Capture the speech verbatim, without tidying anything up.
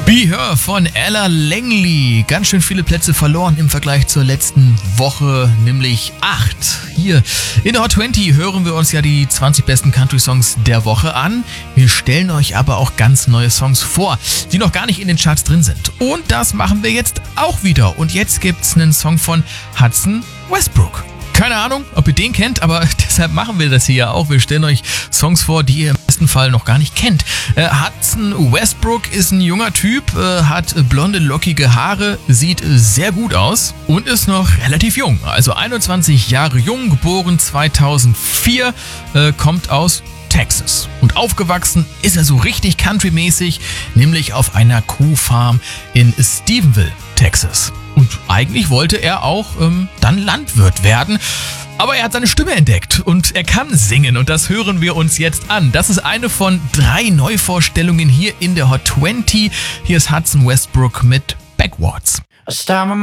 Be Her von Ella Langley. Ganz schön viele Plätze verloren im Vergleich zur letzten Woche, nämlich acht. Hier in der Hot zwanzig hören wir uns ja die zwanzig besten Country-Songs der Woche an. Wir stellen euch aber auch ganz neue Songs vor, die noch gar nicht in den Charts drin sind. Und das machen wir jetzt auch wieder. Und jetzt gibt's einen Song von Hudson Westbrook. Keine Ahnung, ob ihr den kennt, aber deshalb machen wir das hier ja auch. Wir stellen euch Songs vor, die ihr im besten Fall noch gar nicht kennt. Äh, Hudson Westbrook ist ein junger Typ, äh, hat blonde, lockige Haare, sieht sehr gut aus und ist noch relativ jung. Also einundzwanzig Jahre jung, geboren zweitausendvier, äh, kommt aus Texas. Und aufgewachsen ist er so richtig countrymäßig, nämlich auf einer Kuhfarm in Stephenville, Texas. Und eigentlich wollte er auch ähm, dann Landwirt werden. Aber er hat seine Stimme entdeckt und er kann singen und das hören wir uns jetzt an. Das ist eine von drei Neuvorstellungen hier in der Hot zwanzig. Hier ist Hudson Westbrook mit Backwards.